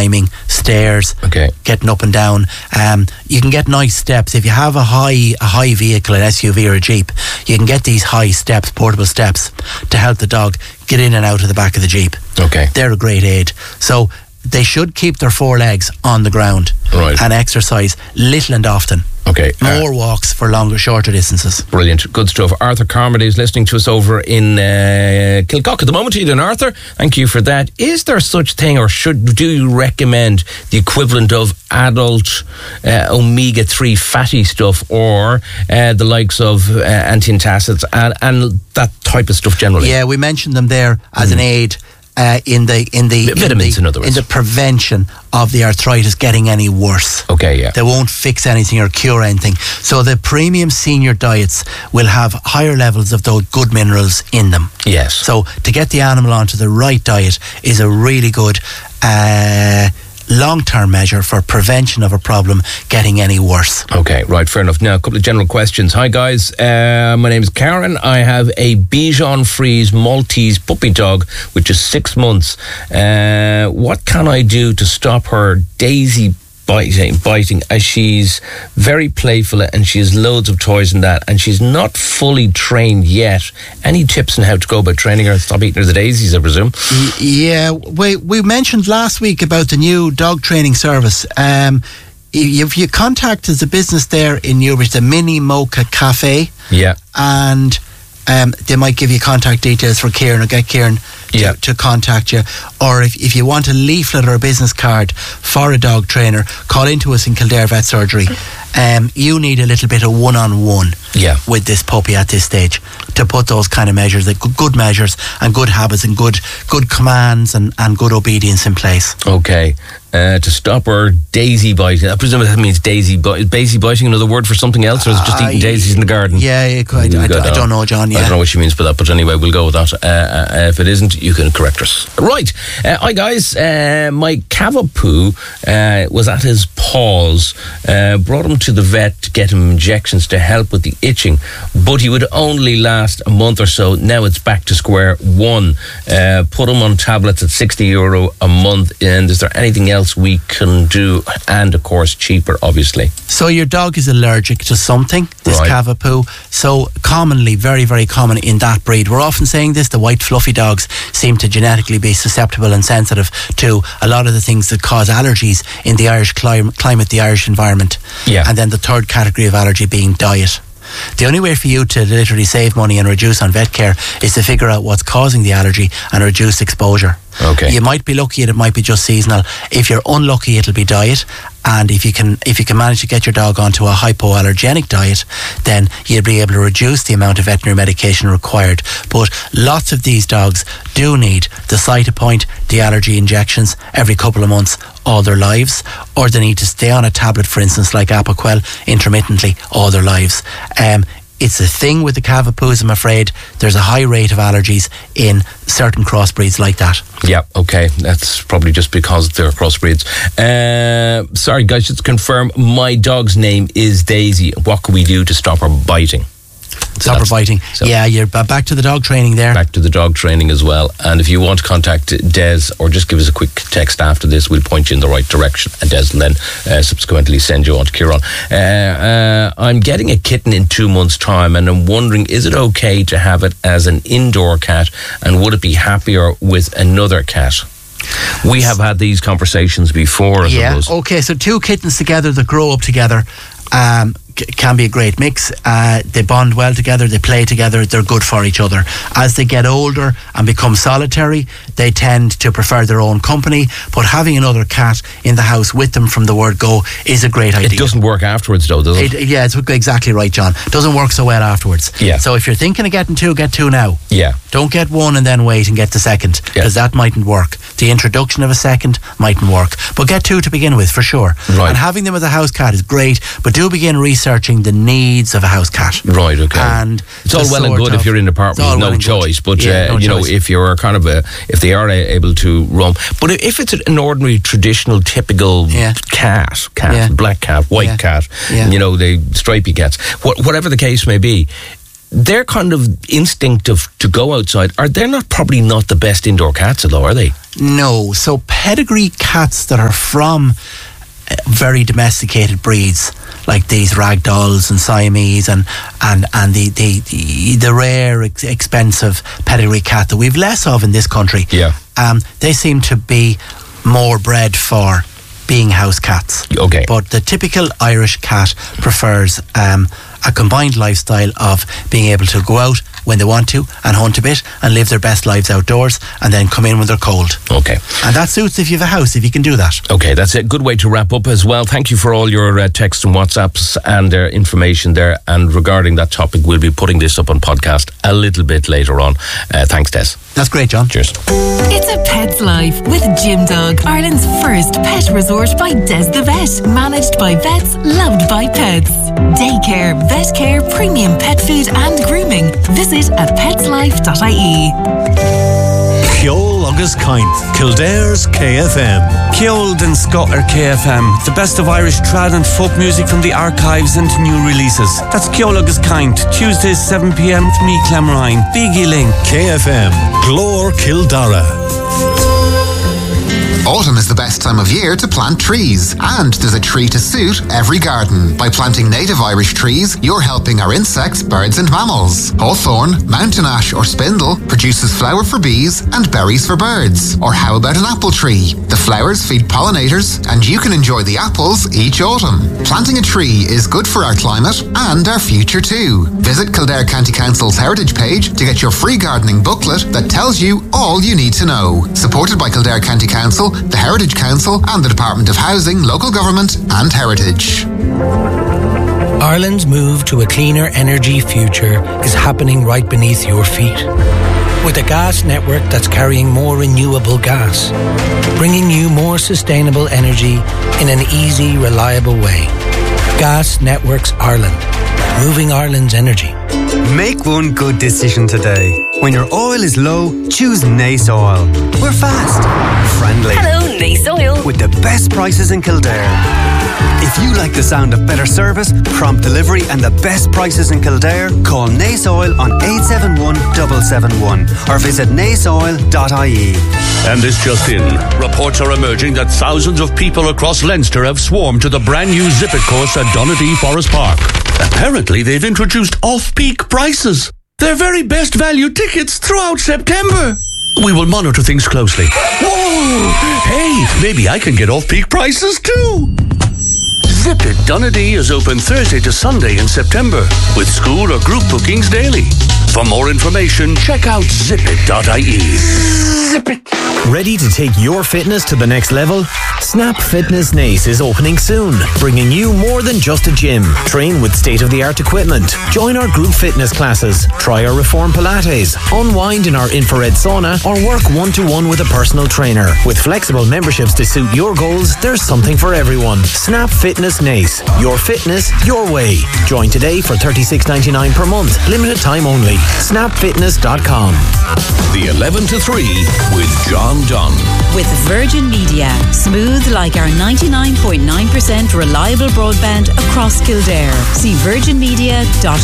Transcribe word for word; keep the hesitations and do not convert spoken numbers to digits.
climbing, stairs, okay. getting up and down. Um, you can get nice steps. If you have a high a high vehicle, an S U V or a Jeep, you can get these high steps, portable steps, to help the dog get in and out of the back of the Jeep. Okay. They're a great aid. So they should keep their four legs on the ground, right. and exercise little and often. Okay. More uh, walks for longer, shorter distances. Brilliant. Good stuff. Arthur Carmody is listening to us over in uh, Kilcock at the moment. Eden Arthur, thank you for that. Is there such thing, or should do you recommend the equivalent of adult uh, omega three fatty stuff, or uh, the likes of uh, antiantacids and, and that type of stuff generally? Yeah, we mentioned them there as mm. an aid. Uh, in the in the vitamins, in, the, in other words, in the prevention of the arthritis getting any worse. Okay, yeah. They won't fix anything or cure anything. So the premium senior diets will have higher levels of those good minerals in them. Yes. So to get the animal onto the right diet is a really good uh, long-term measure for prevention of a problem getting any worse. Okay, right, fair enough. Now, a couple of general questions. Hi, guys. Uh, my name is Karen. I have a Bichon Frise Maltese puppy dog, which is six months. Uh, what can I do to stop her Daisy biting, biting, as she's very playful and she has loads of toys and that, and she's not fully trained yet? Any tips on how to go about training her and stop eating her the daisies, I presume? Yeah, we we mentioned last week about the new dog training service. Um, if you contact the business there in Newbridge, the Mini Mocha Cafe, yeah, and um, they might give you contact details for Kieran, or get Kieran to, yeah. to contact you. Or if, if you want a leaflet or a business card for a dog trainer, call into us in Kildare Vet Surgery. Um, you need a little bit of one-on-one yeah. with this puppy at this stage to put those kind of measures, the good measures and good habits and good good commands and, and good obedience in place. Okay. Uh, to stop her daisy biting. I presume that means daisy biting. Daisy biting another word for something else, or is it just eating uh, daisies in the garden? Yeah, yeah I, I, I, I don't know, John. Yeah. I don't know what she means by that, but anyway, we'll go with that. Uh, uh, if it isn't, you can correct us. Right. Uh, hi, guys. Uh, my Cavapoo uh, was at his paws. Uh, brought him to the vet to get him injections to help with the itching, but he would only last a month or so. Now it's back to square one. Uh, put him on tablets at sixty euro a month. And is there anything else we can do? And of course, cheaper, obviously. So your dog is allergic to something, this right. Cavapoo. So commonly, very, very common in that breed. We're often saying this, the white fluffy dogs seem to genetically be susceptible and sensitive to a lot of the things that cause allergies in the Irish clim- climate, the Irish environment. Yeah. And then the third category of allergy being diet. The only way for you to literally save money and reduce on vet care is to figure out what's causing the allergy and reduce exposure. Okay. You might be lucky and it might be just seasonal. If you're unlucky, it'll be diet. And if you can if you can manage to get your dog onto a hypoallergenic diet, then you'll be able to reduce the amount of veterinary medication required. But lots of these dogs do need the Cytopoint, the allergy injections every couple of months all their lives, or they need to stay on a tablet, for instance, like Apoquel, intermittently all their lives. Um, It's a thing with the Cavapoos, I'm afraid. There's a high rate of allergies in certain crossbreeds like that. Yeah, okay. That's probably just because they're crossbreeds. Uh, sorry, guys, just to confirm, my dog's name is Daisy. What can we do to stop her biting? Stop her biting. So yeah, you're back to the dog training there. Back to the dog training as well. And if you want to contact Des, or just give us a quick text after this, we'll point you in the right direction. And Des will then uh, subsequently send you on to Kieran. Uh, uh, I'm getting a kitten in two months' time, and I'm wondering, is it okay to have it as an indoor cat? And would it be happier with another cat? We have had these conversations before, I yeah, suppose. Okay, so two kittens together that grow up together um, c- can be a great mix. Uh, they bond well together, they play together, they're good for each other. As they get older and become solitary, they tend to prefer their own company, but having another cat in the house with them from the word go is a great idea. It doesn't work afterwards though, does it? it yeah, it's exactly right, John. Doesn't work so well afterwards. Yeah. So if you're thinking of getting two, get two now. Yeah. Don't get one and then wait and get the second, because yeah. that mightn't work. The introduction of a second mightn't work. But get two to begin with, for sure. Right. And having them as a house cat is great, but do begin researching the needs of a house cat. Right, okay. And it's all well and good if you're in an apartment with no choice, but yeah, uh, no you choice. know, if you're kind of a, if they are able to roam. But if it's an ordinary, traditional, typical yeah. cat, cat, yeah. black cat, white yeah. cat, yeah. you know, the stripy cats, wh- whatever the case may be, their kind of instinct of to go outside, are they not probably not the best indoor cats, though, are they? No. So pedigree cats that are from very domesticated breeds, like these ragdolls and Siamese and and and the the the, the rare ex- expensive pedigree cat that we've less of in this country. Yeah. Um, they seem to be more bred for being house cats. Okay. But the typical Irish cat prefers um, a combined lifestyle of being able to go out when they want to and hunt a bit and live their best lives outdoors and then come in when they're cold. Okay. And that suits if you have a house, if you can do that. Okay, that's a good way to wrap up as well. Thank you for all your uh, texts and WhatsApps and their information there. And regarding that topic, we'll be putting this up on podcast a little bit later on. Uh, thanks, Des. That's great, John. Cheers. It's a pet's life with Gym Dog, Ireland's first pet resort by Des the Vet. Managed by vets, loved by pets. Daycare, vet care, premium pet food and grooming. Visit at pets life dot I E. Ceol agus Caint, Kildare's K F M. Ceol den Scotter K F M, the best of Irish trad and folk music from the archives and new releases. That's Ceol agus Caint, Tuesdays seven p.m. with me, Clamrine, Biggie Ling. K F M, Glór Kildare. Autumn is the best time of year to plant trees, and there's a tree to suit every garden. By planting native Irish trees, you're helping our insects, birds and mammals. Hawthorn, mountain ash or spindle produces flower for bees and berries for birds. Or how about an apple tree? The flowers feed pollinators, and you can enjoy the apples each autumn. Planting a tree is good for our climate and our future too. Visit Kildare County Council's Heritage page to get your free gardening booklet that tells you all you need to know. Supported by Kildare County Council, the Heritage Council and the Department of Housing, Local Government and Heritage. Ireland's move to a cleaner energy future is happening right beneath your feet. With a gas network that's carrying more renewable gas, bringing you more sustainable energy in an easy, reliable way. Gas Networks Ireland, moving Ireland's energy. Make one good decision today. When your oil is low, choose Nace Oil. We're fast, friendly. Hello, Nace Oil. With the best prices in Kildare. If you like the sound of better service, prompt delivery and the best prices in Kildare, call Nace Oil on eight seven one, seven seven one or visit nace oil dot I E. And this just in. Reports are emerging that thousands of people across Leinster have swarmed to the brand new Zip It course at Donadea Forest Park. Apparently they've introduced off-peak prices. Their very best value tickets throughout September. We will monitor things closely. Whoa! Hey, maybe I can get off-peak prices too. Zip It Donadea is open Thursday to Sunday in September with school or group bookings daily. For more information, check out zip it dot I E. Zip it! Ready to take your fitness to the next level? Snap Fitness Nace is opening soon, bringing you more than just a gym. Train with state-of-the-art equipment. Join our group fitness classes. Try our Reform Pilates. Unwind in our infrared sauna or work one-to-one with a personal trainer. With flexible memberships to suit your goals, there's something for everyone. Snap Fitness Nace. Your fitness, your way. Join today for thirty-six ninety-nine per month. Limited time only. snap fitness dot com. The eleven to three with John Dunn. With Virgin Media. Smooth like our ninety-nine point nine percent reliable broadband across Kildare. See virgin media dot